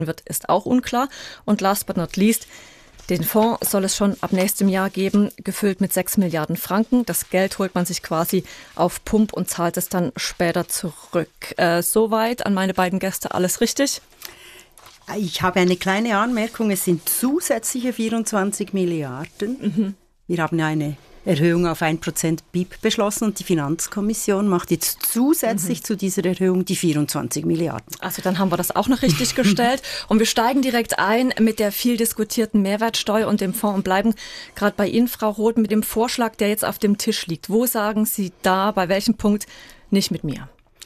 wird, ist auch unklar. Und last but not least, den Fonds soll es schon ab nächstem Jahr geben, gefüllt mit 6 Milliarden Franken. Das Geld holt man sich quasi auf Pump und zahlt es dann später zurück. Soweit an meine beiden Gäste alles richtig? Ich habe eine kleine Anmerkung. Es sind zusätzliche 24 Milliarden. Wir haben ja eine Erhöhung auf 1% BIP beschlossen und die Finanzkommission macht jetzt zusätzlich zu dieser Erhöhung die 24 Milliarden. Also dann haben wir das auch noch richtig gestellt. Und wir steigen direkt ein mit der viel diskutierten Mehrwertsteuer und dem Fonds und bleiben gerade bei Ihnen, Frau Roth, mit dem Vorschlag, der jetzt auf dem Tisch liegt. Wo sagen Sie da, bei welchem Punkt nicht mit mir?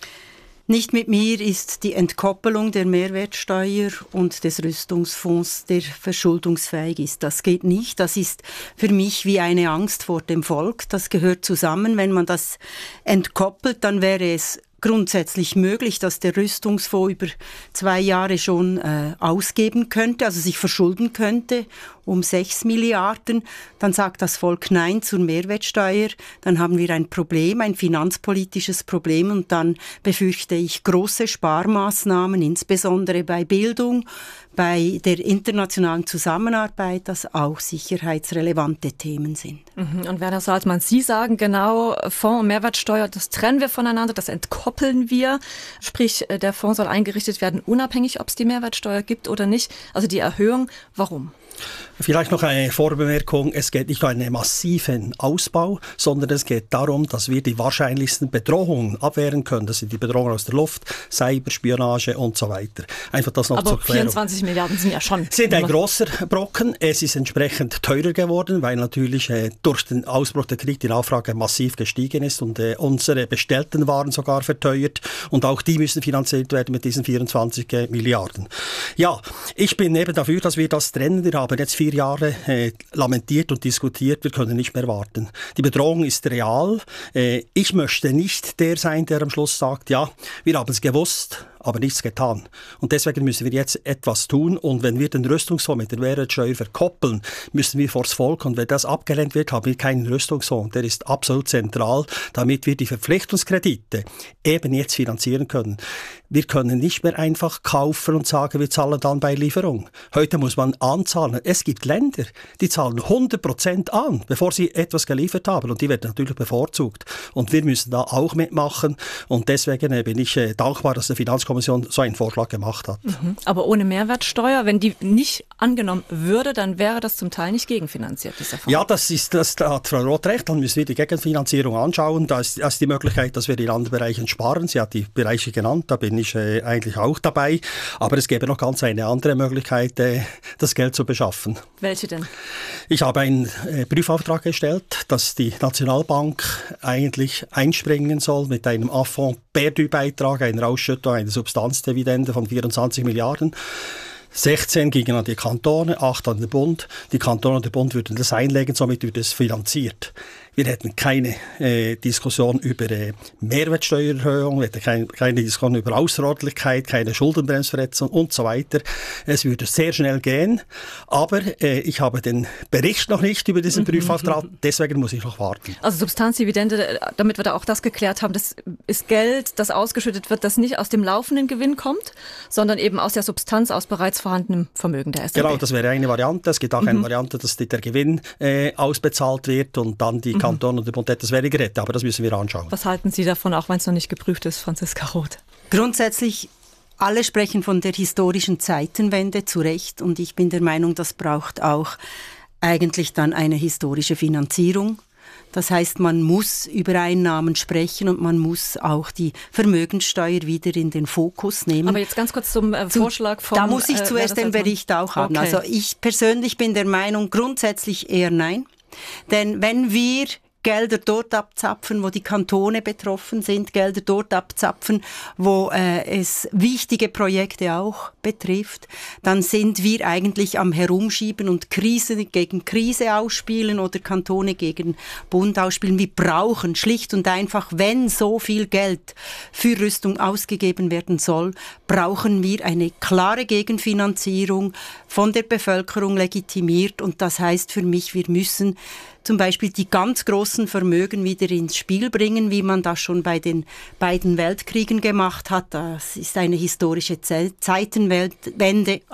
Nicht mit mir ist die Entkoppelung der Mehrwertsteuer und des Rüstungsfonds, der verschuldungsfähig ist. Das geht nicht. Das ist für mich wie eine Angst vor dem Volk. Das gehört zusammen. Wenn man das entkoppelt, dann wäre es grundsätzlich möglich, dass der Rüstungsfonds über 2 Jahre schon ausgeben könnte, also sich verschulden könnte um 6 Milliarden. Dann sagt das Volk Nein zur Mehrwertsteuer. Dann haben wir ein Problem, ein finanzpolitisches Problem und dann befürchte ich große Sparmaßnahmen, insbesondere bei Bildung, bei der internationalen Zusammenarbeit, dass auch sicherheitsrelevante Themen sind. Und Werner Salzmann, Sie sagen genau, Fonds und Mehrwertsteuer, das trennen wir voneinander, das entkoppeln wir. Sprich, der Fonds soll eingerichtet werden, unabhängig, ob es die Mehrwertsteuer gibt oder nicht. Also die Erhöhung, warum? Vielleicht noch eine Vorbemerkung. Es geht nicht um einen massiven Ausbau, sondern es geht darum, dass wir die wahrscheinlichsten Bedrohungen abwehren können. Das sind die Bedrohungen aus der Luft, Cyberspionage und so weiter. Einfach das noch zur Klärung. 24 Milliarden sind ja schon... Sind ein grosser Brocken. Es ist entsprechend teurer geworden, weil natürlich durch den Ausbruch der Krieg die Nachfrage massiv gestiegen ist und unsere bestellten Waren sogar verteuert. Und auch die müssen finanziert werden mit diesen 24 Milliarden. Ja, ich bin eben dafür, dass wir das trennen. Wir haben jetzt 4 Jahre lamentiert und diskutiert, wir können nicht mehr warten. Die Bedrohung ist real. Ich möchte nicht der sein, der am Schluss sagt, ja, wir haben es gewusst, aber nichts getan. Und deswegen müssen wir jetzt etwas tun. Und wenn wir den Rüstungsfonds mit der Mehrwertsteuer verkoppeln, müssen wir vors Volk. Und wenn das abgelehnt wird, haben wir keinen Rüstungsfonds. Der ist absolut zentral, damit wir die Verpflichtungskredite eben jetzt finanzieren können. Wir können nicht mehr einfach kaufen und sagen, wir zahlen dann bei Lieferung. Heute muss man anzahlen. Es gibt Länder, die zahlen 100% an, bevor sie etwas geliefert haben. Und die werden natürlich bevorzugt. Und wir müssen da auch mitmachen. Und deswegen bin ich dankbar, dass der Finanzkommission so einen Vorschlag gemacht hat. Aber ohne Mehrwertsteuer, wenn die nicht angenommen würde, dann wäre das zum Teil nicht gegenfinanziert, dieser Fonds. Ja, da hat Frau Roth recht. Dann müssen wir die Gegenfinanzierung anschauen. Da ist die Möglichkeit, dass wir in anderen Bereichen sparen. Sie hat die Bereiche genannt, da bin ich eigentlich auch dabei. Aber es gäbe noch ganz eine andere Möglichkeit, das Geld zu beschaffen. Welche denn? Ich habe einen Prüfauftrag gestellt, dass die Nationalbank eigentlich einspringen soll mit einem Affront-Perdu-Beitrag, einer Ausschüttung, einer Substanzdividende von 24 Milliarden. 16 gingen an die Kantone, 8 an den Bund. Die Kantone und der Bund würden das einlegen, somit wird es finanziert. Wir hätten keine Diskussion über Mehrwertsteuererhöhung, wir hätten keine Diskussion über Außerordentlichkeit, keine Schuldenbremsverletzung und so weiter. Es würde sehr schnell gehen, aber ich habe den Bericht noch nicht über diesen Prüfauftrag, deswegen muss ich noch warten. Also Substanzdividende, damit wir da auch das geklärt haben, das ist Geld, das ausgeschüttet wird, das nicht aus dem laufenden Gewinn kommt, sondern eben aus der Substanz, aus bereits vorhandenem Vermögen der SNB. Genau, das wäre eine Variante. Es gibt auch eine Variante, dass der Gewinn ausbezahlt wird und dann die Kanton und der Bund das wäre gerettet, aber das müssen wir anschauen. Was halten Sie davon, auch wenn es noch nicht geprüft ist, Franziska Roth? Grundsätzlich, alle sprechen von der historischen Zeitenwende, zu Recht, und ich bin der Meinung, das braucht auch eigentlich dann eine historische Finanzierung. Das heißt, man muss über Einnahmen sprechen und man muss auch die Vermögenssteuer wieder in den Fokus nehmen. Aber jetzt ganz kurz zum Vorschlag von... Da muss ich zuerst den Bericht auch haben. Okay. Also ich persönlich bin der Meinung, grundsätzlich eher nein. Denn wenn wir Gelder dort abzapfen, wo die Kantone betroffen sind, Gelder dort abzapfen, wo es wichtige Projekte auch betrifft, dann sind wir eigentlich am Herumschieben und Krise gegen Krise ausspielen oder Kantone gegen Bund ausspielen. Wir brauchen schlicht und einfach, wenn so viel Geld für Rüstung ausgegeben werden soll, brauchen wir eine klare Gegenfinanzierung von der Bevölkerung legitimiert. Und das heißt für mich, wir müssen zum Beispiel die ganz großen Vermögen wieder ins Spiel bringen, wie man das schon bei den beiden Weltkriegen gemacht hat. Das ist eine historische Zeitenwende.